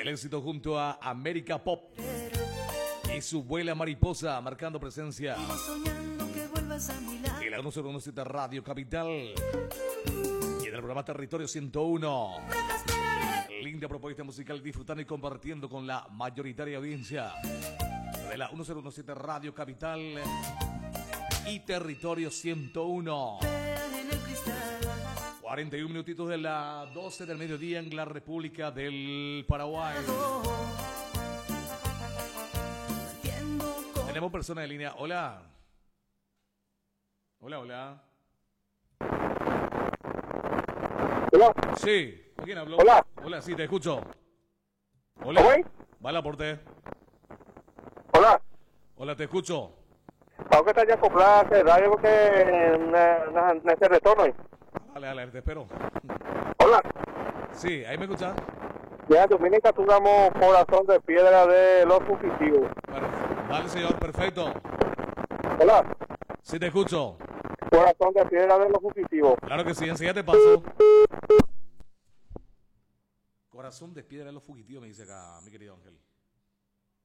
El éxito junto a América Pop y su vuela mariposa marcando presencia en la 101.7 Radio Capital y en el programa Territorio 101. Linda propuesta musical disfrutando y compartiendo con la mayoritaria audiencia de la 101.7 Radio Capital y Territorio 101. 41 minutitos de las 12 del mediodía en la República del Paraguay. Tenemos personas en línea. Hola. Hola, hola. Hola. Sí, ¿con quién hablo? Hola. Hola, sí, te escucho. Hola. ¿Cómo es? Vale, aporte. Hola. Hola, te escucho. Tengo que estar ya acoplada a radio porque no hace retorno. Dale, te espero. Hola. Sí, ahí me escuchas. Ya, Dominica, tú damos corazón de piedra de los fugitivos. Vale, señor, perfecto. Hola. Sí, te escucho. Corazón de piedra de los fugitivos. Claro que sí, enseguida te paso. Corazón de piedra de los fugitivos, me dice acá mi querido Ángel.